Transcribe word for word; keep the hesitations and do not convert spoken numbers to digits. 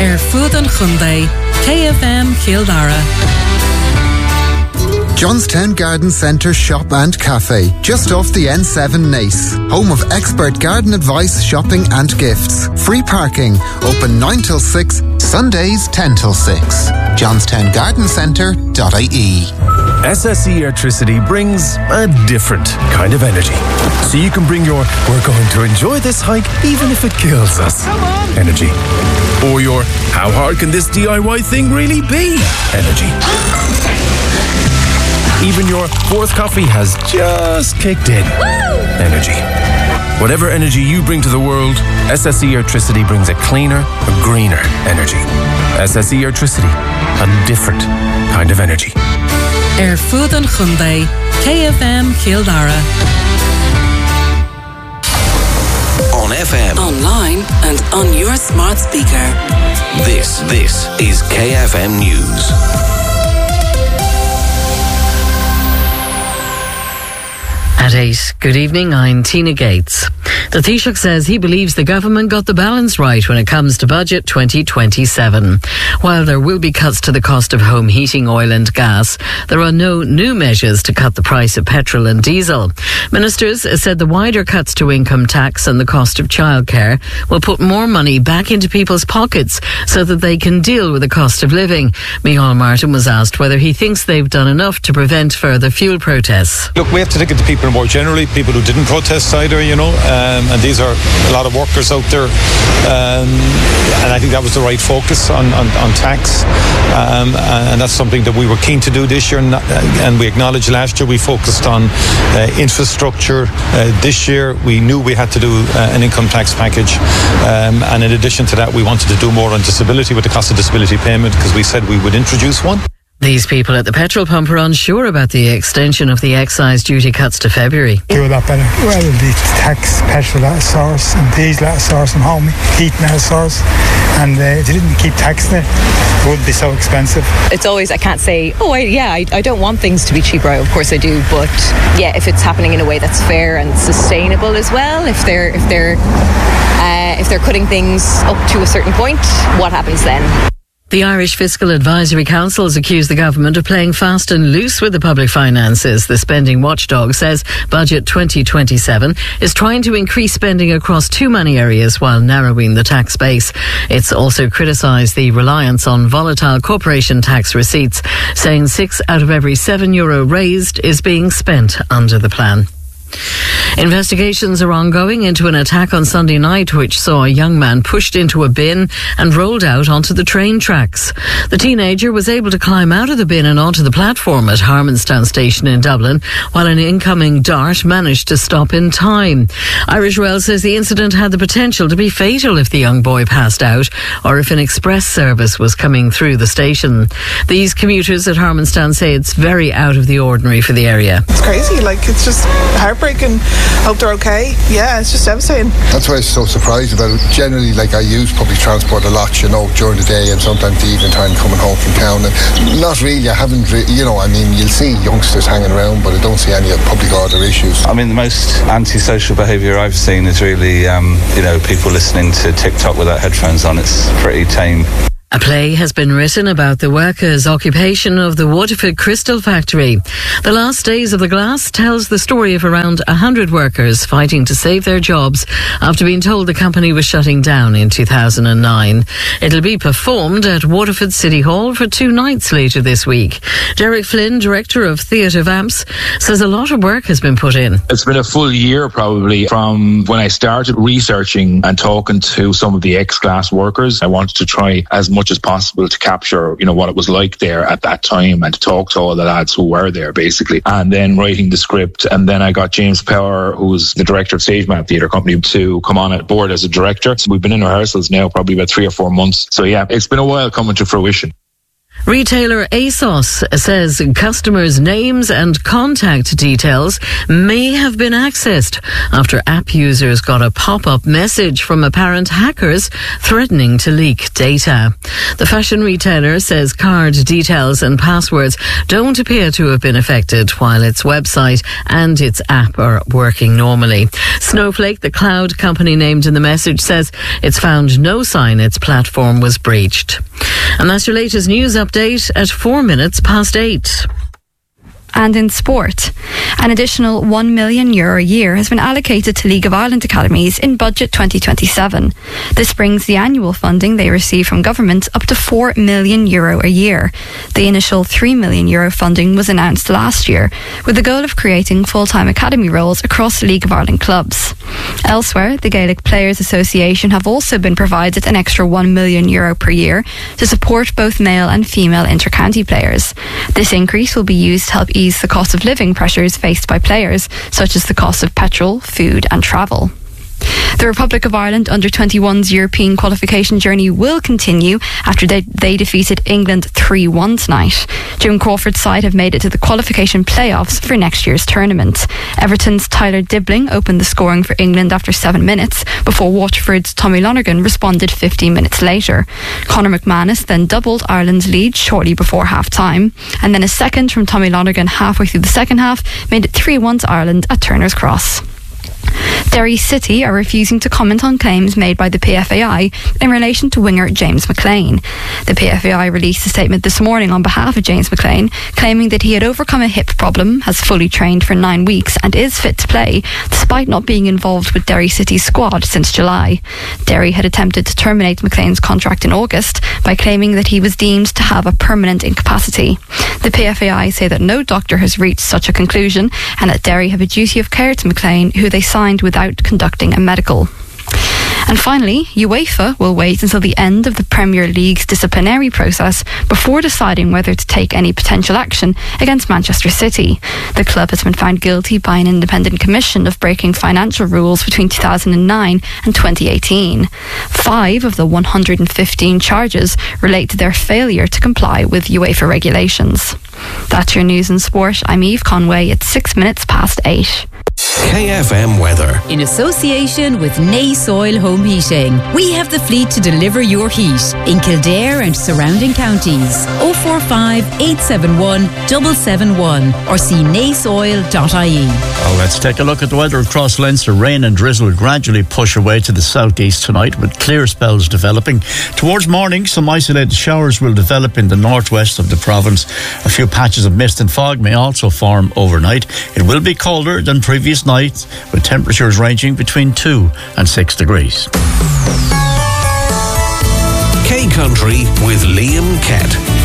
Ar Fuadan Hyundai, K F M Kildara. Johnstown Garden Centre Shop and Cafe, just off the N seven Naas. Home of expert garden advice, shopping and gifts. Free parking, open nine till six, Sundays ten till six. johnstown garden centre dot I E. S S E Electricity brings a different kind of energy. So you can bring your "we're going to enjoy this hike even if it kills us" energy. Or your "how hard can this D I Y thing really be" energy. Even your fourth coffee has just kicked in energy. Whatever energy you bring to the world, S S E Electricity brings a cleaner, a greener energy. S S E Electricity, a different kind of energy. Ar Fuadan Hyundai, K F M Kildara. On F M, online and on your smart speaker. This, this is K F M News. At eight, good evening, I'm Tina Gates. The Taoiseach says he believes the government got the balance right when it comes to Budget twenty twenty-seven. While there will be cuts to the cost of home heating, oil and gas, there are no new measures to cut the price of petrol and diesel. Ministers said the wider cuts to income tax and the cost of childcare will put more money back into people's pockets so that they can deal with the cost of living. Micheál Martin was asked whether he thinks they've done enough to prevent further fuel protests. Look, we have to take it to people more generally, people who didn't protest either, you know, um, and these are a lot of workers out there, um, and I think that was the right focus on, on, on tax, um, and that's something that we were keen to do this year, and, and we acknowledged last year we focused on uh, infrastructure. Uh, this year we knew we had to do uh, an income tax package, um, and in addition to that we wanted to do more on disability with the cost of disability payment, because we said we would introduce one. These people at the petrol pump are unsure about the extension of the excise duty cuts to February. Do a lot better. Well, the tax, petrol at a source, and diesel at a source, and home heating at a source. And uh, if they didn't keep taxing it, it wouldn't be so expensive. It's always, I can't say, oh, I, yeah, I, I don't want things to be cheaper. Of course I do. But yeah, if it's happening in a way that's fair and sustainable as well, if they're, if they're, uh, if they're cutting things up to a certain point, what happens then? The Irish Fiscal Advisory Council has accused the government of playing fast and loose with the public finances. The spending watchdog says Budget twenty twenty-seven is trying to increase spending across too many areas while narrowing the tax base. It's also criticised the reliance on volatile corporation tax receipts, saying six out of every seven euro raised is being spent under the plan. Investigations are ongoing into an attack on Sunday night which saw a young man pushed into a bin and rolled out onto the train tracks. The teenager was able to climb out of the bin and onto the platform at Harmonstown Station in Dublin, while an incoming dart managed to stop in time. Irish Rail says the incident had the potential to be fatal if the young boy passed out or if an express service was coming through the station. These commuters at Harmonstown say it's very out of the ordinary for the area. It's crazy, like it's just heartbreaking. Hope they're okay. Yeah, it's just devastating. That's why I was so surprised about it. Generally, like I use public transport a lot, you know, during the day and sometimes the evening time coming home from town. And not really, I haven't, re- you know, I mean, you'll see youngsters hanging around, but I don't see any public order issues. I mean, the most antisocial behaviour I've seen is really, um, you know, people listening to TikTok without headphones on. It's pretty tame. A play has been written about the workers' occupation of the Waterford Crystal Factory. The Last Days of the Glass tells the story of around one hundred workers fighting to save their jobs after being told the company was shutting down in two thousand nine. It'll be performed at Waterford City Hall for two nights later this week. Derek Flynn, director of Theatre Vamps, says a lot of work has been put in. It's been a full year probably from when I started researching and talking to some of the ex-glass workers. I wanted to try as much as possible to capture, you know, what it was like there at that time and to talk to all the lads who were there basically, and then writing the script. And then I got James Power, who's the director of Stage Map Theatre Company, to come on at board as a director. So we've been in rehearsals now probably about three or four months. So yeah, it's been a while coming to fruition. Retailer ASOS says customers' names and contact details may have been accessed after app users got a pop-up message from apparent hackers threatening to leak data. The fashion retailer says card details and passwords don't appear to have been affected, while its website and its app are working normally. Snowflake, the cloud company named in the message, says it's found no sign its platform was breached. And that's your latest news update at four minutes past eight. And in sport, an additional one million euro a year has been allocated to League of Ireland academies in Budget twenty twenty-seven. This brings the annual funding they receive from government up to four million euro a year. The initial three million euro funding was announced last year, with the goal of creating full-time academy roles across League of Ireland clubs. Elsewhere, the Gaelic Players Association have also been provided an extra one million euro per year to support both male and female inter-county players. This increase will be used to help ease the cost of living pressures faced by players, such as the cost of petrol, food and travel. The Republic of Ireland under twenty-one's European qualification journey will continue after they, they defeated England three one tonight. Jim Crawford's side have made it to the qualification playoffs for next year's tournament. Everton's Tyler Dibling opened the scoring for England after seven minutes, before Waterford's Tommy Lonergan responded fifteen minutes later. Conor McManus then doubled Ireland's lead shortly before half-time, and then a second from Tommy Lonergan halfway through the second half made it three one to Ireland at Turner's Cross. Derry City are refusing to comment on claims made by the P F A I in relation to winger James McLean. The P F A I released a statement this morning on behalf of James McLean, claiming that he had overcome a hip problem, has fully trained for nine weeks and is fit to play, despite not being involved with Derry City's squad since July. Derry had attempted to terminate McLean's contract in August by claiming that he was deemed to have a permanent incapacity. The P F A I say that no doctor has reached such a conclusion, and that Derry have a duty of care to McLean, who they signed without conducting a medical. And finally, UEFA will wait until the end of the Premier League's disciplinary process before deciding whether to take any potential action against Manchester City. The club has been found guilty by an independent commission of breaking financial rules between two thousand nine and twenty eighteen. Five of the one hundred fifteen charges relate to their failure to comply with UEFA regulations. That's your news and sport. I'm Eve Conway. It's six minutes past eight. K F M weather. In association with Nay Soil Home Heating, we have the fleet to deliver your heat in Kildare and surrounding counties. oh four five, eight seven one, seven seven one or see nay soil dot I E. Well, let's take a look at the weather across Leinster. Rain and drizzle gradually push away to the southeast tonight, with clear spells developing. Towards morning, some isolated showers will develop in the northwest of the province. A few patches of mist and fog may also form overnight. It will be colder than previous nights, with temperatures ranging between two and six degrees. K Country with Liam Kett.